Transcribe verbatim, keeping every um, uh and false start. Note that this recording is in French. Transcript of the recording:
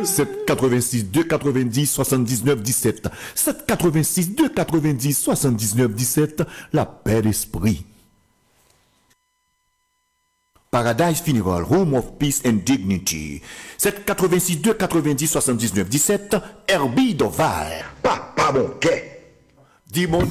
sept quatre-vingt-six deux quatre-vingt-dix soixante-dix-neuf dix-sept. sept quatre-vingt-six deux quatre-vingt-dix soixante-dix-neuf dix-sept. La paix d'esprit. Paradise Funeral, Home of Peace and Dignity. sept quatre-vingt-six deux quatre-vingt-dix soixante-dix-neuf dix-sept. Herbie Doval. Papa mon quai. Dis mon